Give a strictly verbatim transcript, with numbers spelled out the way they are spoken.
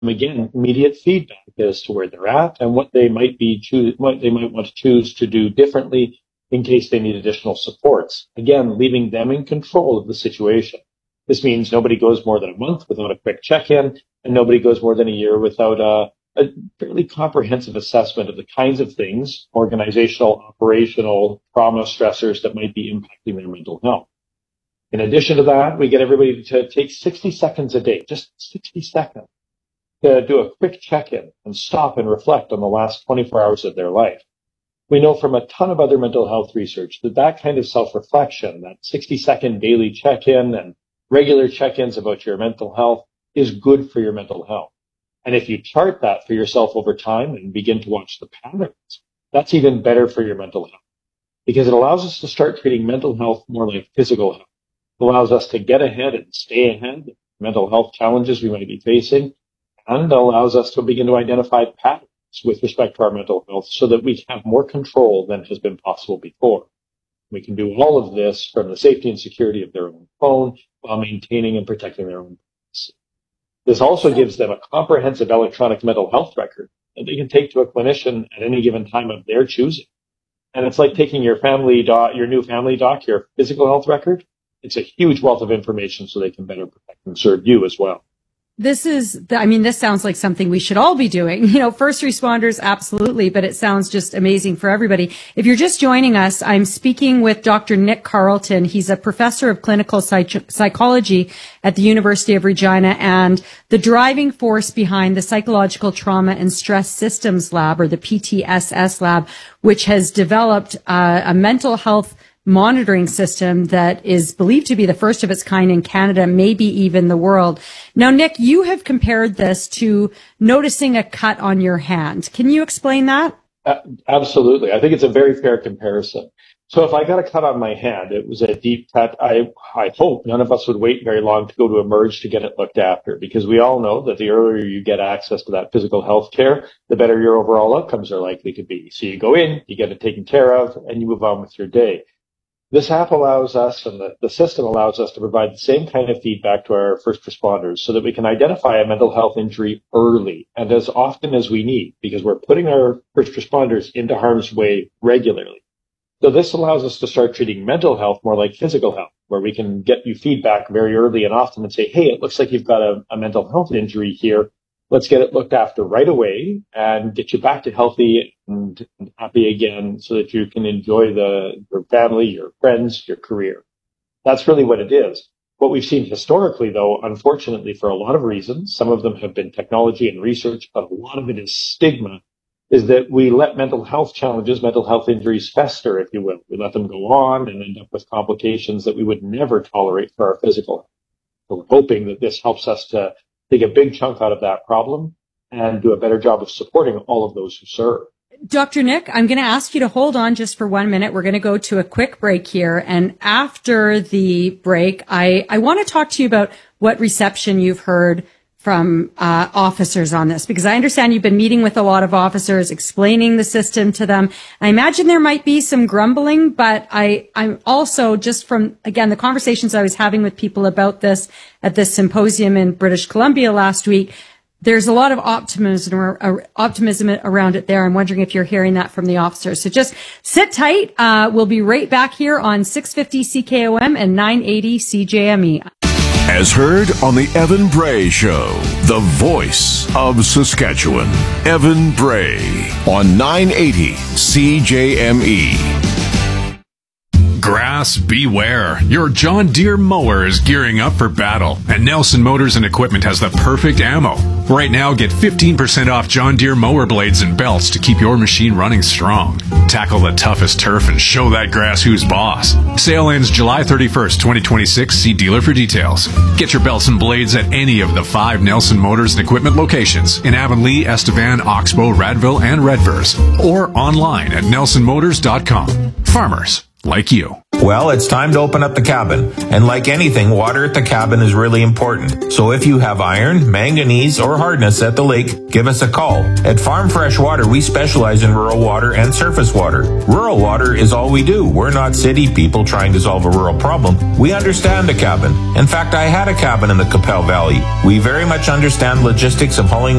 them, again, immediate feedback as to where they're at and what they might be choose, what they might want to choose to do differently in case they need additional supports. Again, leaving them in control of the situation. This means nobody goes more than a month without a quick check-in, and nobody goes more than a year without a, a fairly comprehensive assessment of the kinds of things, organizational, operational, trauma stressors that might be impacting their mental health. In addition to that, we get everybody to take sixty seconds a day, just sixty seconds, to do a quick check-in and stop and reflect on the last twenty-four hours of their life. We know from a ton of other mental health research that that kind of self-reflection, that sixty-second daily check-in and regular check-ins about your mental health is good for your mental health. And if you chart that for yourself over time and begin to watch the patterns, that's even better for your mental health because it allows us to start treating mental health more like physical health. It allows us to get ahead and stay ahead of mental health challenges we might be facing, and allows us to begin to identify patterns with respect to our mental health so that we have more control than has been possible before. We can do all of this from the safety and security of their own phone while maintaining and protecting their own privacy. This also gives them a comprehensive electronic mental health record that they can take to a clinician at any given time of their choosing. And it's like taking your family doc, your new family doc, your physical health record. It's a huge wealth of information so they can better protect and serve you as well. This is, I mean, this sounds like something we should all be doing. You know, first responders, absolutely, but it sounds just amazing for everybody. If you're just joining us, I'm speaking with Doctor Nick Carleton. He's a professor of clinical psych- psychology at the University of Regina and the driving force behind the Psychological Trauma and Stress Systems Lab, or the P T S S Lab, which has developed uh, a mental health monitoring system that is believed to be the first of its kind in Canada, maybe even the world. Now, Nick, you have compared this to noticing a cut on your hand. Can you explain that? Uh, absolutely. I think it's a very fair comparison. So if I got a cut on my hand, it was a deep cut. I, I hope none of us would wait very long to go to Emerge to get it looked after, because we all know that the earlier you get access to that physical health care, the better your overall outcomes are likely to be. So you go in, you get it taken care of, and you move on with your day. This app allows us, and the, the system allows us to provide the same kind of feedback to our first responders so that we can identify a mental health injury early and as often as we need, because we're putting our first responders into harm's way regularly. So this allows us to start treating mental health more like physical health, where we can get you feedback very early and often and say, hey, it looks like you've got a, a mental health injury here. Let's get it looked after right away and get you back to healthy and, and happy again so that you can enjoy the, your family, your friends, your career. That's really what it is. What we've seen historically, though, unfortunately, for a lot of reasons, some of them have been technology and research, but a lot of it is stigma, is that we let mental health challenges, mental health injuries fester, if you will. We let them go on and end up with complications that we would never tolerate for our physical health. So we're hoping that this helps us to take a big chunk out of that problem and do a better job of supporting all of those who serve. Doctor Nick, I'm going to ask you to hold on just for one minute. We're going to go to a quick break here. And after the break, I, I want to talk to you about what reception you've heard from uh officers on this, because I understand you've been meeting with a lot of officers, explaining the system to them. I imagine there might be some grumbling, but I, I'm also just from, again, the conversations I was having with people about this at this symposium in British Columbia last week, there's a lot of optimism, or optimism around it there. I'm wondering if you're hearing that from the officers. So just sit tight. Uh, we'll be right back here on six fifty C K O M and nine eighty C J M E. As heard on the Evan Bray Show, the voice of Saskatchewan, Evan Bray on nine eighty C J M E. Grass, beware. Your John Deere mower is gearing up for battle, and Nelson Motors and Equipment has the perfect ammo. Right now, get fifteen percent off John Deere mower blades and belts to keep your machine running strong. Tackle the toughest turf and show that grass who's boss. Sale ends July thirty-first, twenty twenty-six. See dealer for details. Get your belts and blades at any of the five Nelson Motors and Equipment locations in Avonlea, Estevan, Oxbow, Radville, and Redvers, or online at nelson motors dot com. Farmers, like you. Well, it's time to open up the cabin. And like anything, water at the cabin is really important. So if you have iron, manganese, or hardness at the lake, give us a call. At Farm Fresh Water, we specialize in rural water and surface water. Rural water is all we do. We're not city people trying to solve a rural problem. We understand a cabin. In fact, I had a cabin in the Qu'Appelle Valley. We very much understand logistics of hauling